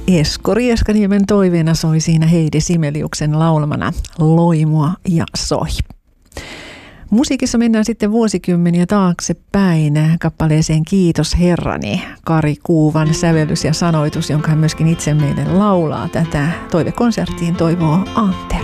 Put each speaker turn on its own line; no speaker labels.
Esko Rieskaniemen toiveena soi siinä Heidi Sibeliuksen laulamana Loimua ja soi. Musiikissa mennään sitten vuosikymmeniä taaksepäin kappaleeseen Kiitos Herrani. Kari Kuuvan sävellys ja sanoitus, jonka hän myöskin itse meille laulaa. Tätä toivekonserttiin toivoo Ante.